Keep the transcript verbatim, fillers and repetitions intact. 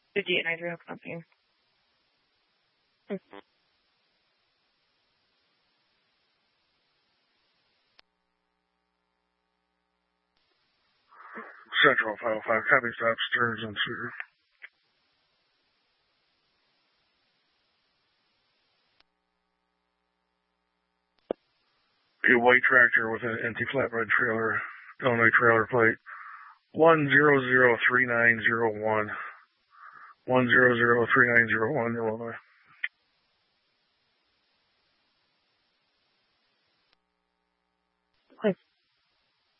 fifty-eight nine three, Company. Central five oh five, copy, stop, Stearns and Suter. A white tractor with an empty flatbed trailer, Illinois trailer plate, one zero zero three nine zero one. one zero zero three nine zero one, Illinois.